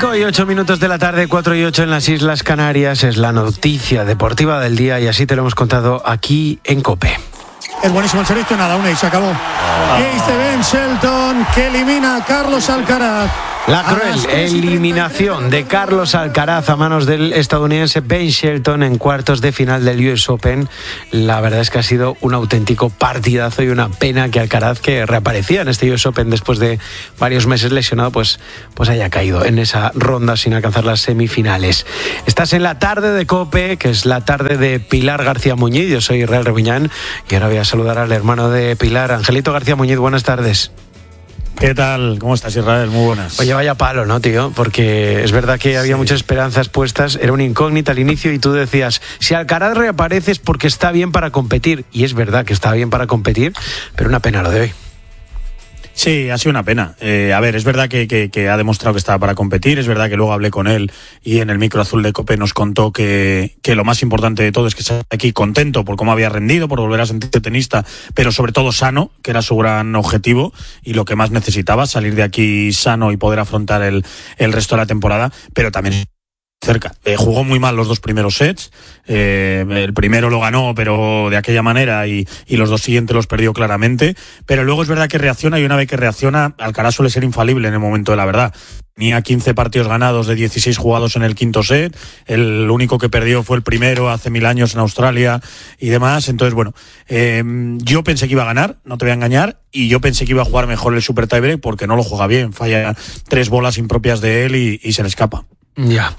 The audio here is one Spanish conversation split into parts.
5:08 de la tarde, 4:08 en las Islas Canarias. Es la noticia deportiva del día y así te lo hemos contado aquí en COPE. Es buenísimo el servicio, nada, una y se acabó. Ace de Ben Shelton que elimina a Carlos Alcaraz. La cruel eliminación de Carlos Alcaraz a manos del estadounidense Ben Shelton en cuartos de final del US Open. La verdad es que ha sido un auténtico partidazo y una pena que Alcaraz, que reaparecía en este US Open después de varios meses lesionado, pues haya caído en esa ronda sin alcanzar las semifinales. Estás en la tarde de COPE, que es la tarde de Pilar García Muñiz. Yo soy Israel Reviñán y ahora voy a saludar al hermano de Pilar, Angelito García Muñiz. Buenas tardes. ¿Qué tal? ¿Cómo estás, Israel? Muy buenas. Oye, vaya palo, ¿no, tío? Porque es verdad que había muchas esperanzas puestas, era una incógnita al inicio y tú decías, si Alcaraz reaparece es porque está bien para competir. Y es verdad que está bien para competir, pero una pena lo de hoy. Sí, ha sido una pena. A ver, es verdad que ha demostrado que estaba para competir, es verdad que luego hablé con él y en el micro azul de COPE nos contó que lo más importante de todo es que está aquí contento por cómo había rendido, por volver a sentirse tenista, pero sobre todo sano, que era su gran objetivo y lo que más necesitaba, salir de aquí sano y poder afrontar el resto de la temporada, pero también cerca. Jugó muy mal los dos primeros sets, el primero lo ganó pero de aquella manera y los dos siguientes los perdió claramente, pero luego es verdad que reacciona y una vez que reacciona Alcaraz suele ser infalible en el momento de la verdad. Tenía 15 partidos ganados de 16 jugados en el quinto set, el único que perdió fue el primero hace 1000 años en Australia y demás, entonces bueno, yo pensé que iba a ganar, no te voy a engañar, y yo pensé que iba a jugar mejor el Super Tiebreak porque no lo juega bien, falla 3 bolas impropias de él y se le escapa. Ya.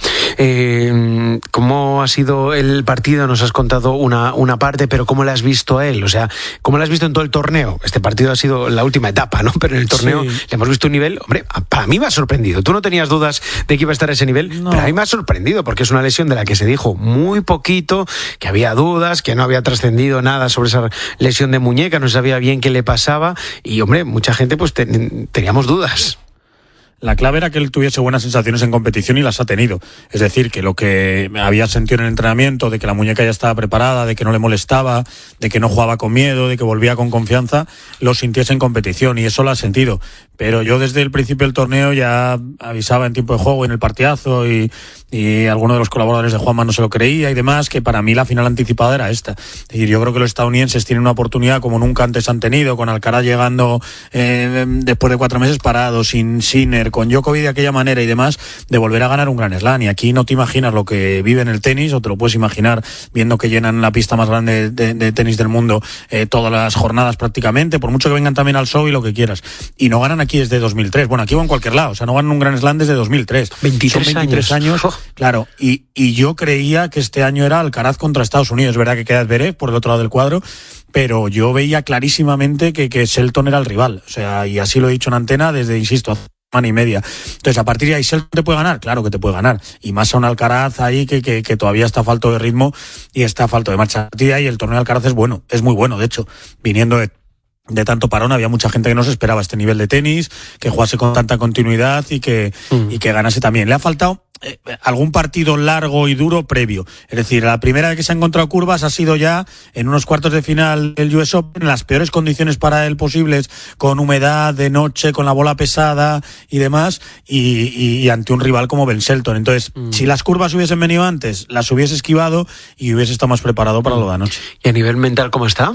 ¿Cómo ha sido el partido? Nos has contado una parte, pero ¿cómo le has visto a él? O sea, ¿cómo le has visto en todo el torneo? Este partido ha sido la última etapa, ¿no? Pero en el torneo sí le hemos visto un nivel, hombre, para mí me ha sorprendido. Tú no tenías dudas de que iba a estar a ese nivel, no. Pero a mí me ha sorprendido porque es una lesión de la que se dijo muy poquito, que había dudas, que no había trascendido nada sobre esa lesión de muñeca, no sabía bien qué le pasaba y, hombre, mucha gente pues teníamos dudas. La clave era que él tuviese buenas sensaciones en competición y las ha tenido. Es decir, que lo que había sentido en el entrenamiento, de que la muñeca ya estaba preparada, de que no le molestaba, de que no jugaba con miedo, de que volvía con confianza, lo sintiese en competición y eso lo ha sentido. Pero yo desde el principio del torneo ya avisaba en tiempo de juego, en el partidazo y alguno de los colaboradores de Juanma no se lo creía y demás, que para mí la final anticipada era esta. Es decir, yo creo que los estadounidenses tienen una oportunidad como nunca antes han tenido, con Alcaraz llegando después de 4 meses parado, sin Sinner, con Djokovic de aquella manera y demás, de volver a ganar un Grand Slam. Y aquí no te imaginas lo que vive en el tenis, o te lo puedes imaginar viendo que llenan la pista más grande de tenis del mundo todas las jornadas prácticamente, por mucho que vengan también al show y lo que quieras. Y no ganan aquí desde 2003. Bueno, aquí o en cualquier lado. O sea, no ganan un Grand Slam desde 2003. 23 años. Claro. Y yo creía que este año era Alcaraz contra Estados Unidos. Es verdad que queda Zverev por el otro lado del cuadro, pero yo veía clarísimamente que Shelton era el rival. O sea, y así lo he dicho en antena desde, insisto, hace semana y media. Entonces, a partir de ahí, ¿Shelton te puede ganar? Claro que te puede ganar. Y más a un Alcaraz ahí que todavía está falto de ritmo y está falto de marcha. Y el torneo de Alcaraz es bueno, es muy bueno, de hecho. Viniendo de tanto parón, había mucha gente que no se esperaba este nivel de tenis, que jugase con tanta continuidad y que ganase también. Le ha faltado algún partido largo y duro previo. Es decir, la primera vez que se ha encontrado curvas ha sido ya en unos cuartos de final del US Open, en las peores condiciones para él posibles, con humedad, de noche, con la bola pesada y demás, y ante un rival como Ben Shelton. Entonces, si las curvas hubiesen venido antes, las hubiese esquivado y hubiese estado más preparado para lo de anoche. ¿Y a nivel mental cómo está?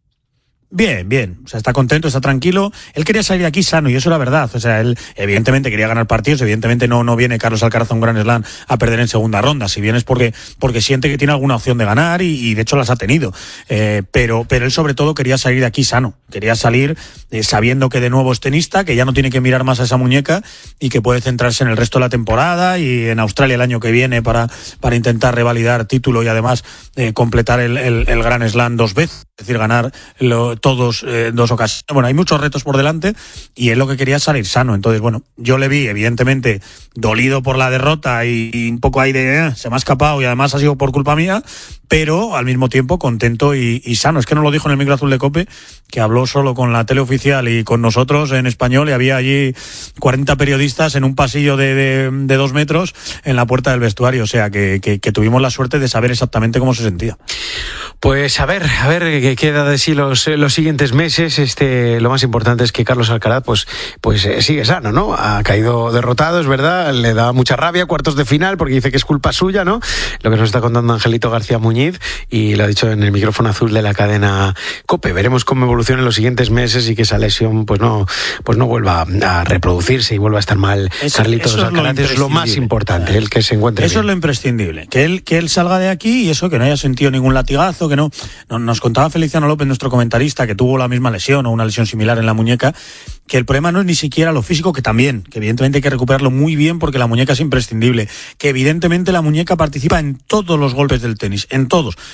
Bien. O sea, está contento, está tranquilo. Él quería salir aquí sano y eso era verdad. O sea, él evidentemente quería ganar partidos. Evidentemente no viene Carlos Alcaraz a un Grand Slam a perder en segunda ronda. Si bien es porque siente que tiene alguna opción de ganar y de hecho las ha tenido. Pero él sobre todo quería salir de aquí sano. Quería salir sabiendo que de nuevo es tenista, que ya no tiene que mirar más a esa muñeca y que puede centrarse en el resto de la temporada y en Australia el año que viene para intentar revalidar título y además completar el Grand Slam 2 veces. Es decir, ganar todos 2 ocasiones. Bueno, hay muchos retos por delante y él lo que quería es salir sano. Entonces, bueno, yo le vi evidentemente dolido por la derrota y un poco ahí de se me ha escapado y además ha sido por culpa mía, pero al mismo tiempo contento y sano. Es que no lo dijo en el micro azul de COPE, que habló solo con la tele oficial y con nosotros en español, y había allí 40 periodistas en un pasillo de 2 metros en la puerta del vestuario. O sea, que tuvimos la suerte de saber exactamente cómo se sentía. Pues a ver qué queda de sí los siguientes meses. Lo más importante es que Carlos Alcaraz pues sigue sano, ¿no? Ha caído derrotado, es verdad, le da mucha rabia, cuartos de final, porque dice que es culpa suya, ¿no? Lo que nos está contando Angelito García Muñiz, y lo ha dicho en el micrófono azul de la cadena COPE. Veremos cómo evoluciona en los siguientes meses y que esa lesión pues no vuelva a reproducirse y vuelva a estar mal. Carlitos Alcaraz es lo más importante, el que se encuentre eso bien. Es lo imprescindible, que él salga de aquí y eso, que no haya sentido ningún latigazo, que no. Nos contaba Feliciano López, nuestro comentarista, que tuvo la misma lesión o una lesión similar en la muñeca, que el problema no es ni siquiera lo físico, que también, que evidentemente hay que recuperarlo muy bien porque la muñeca es imprescindible, que evidentemente la muñeca participa en todos los golpes del tenis, en todos.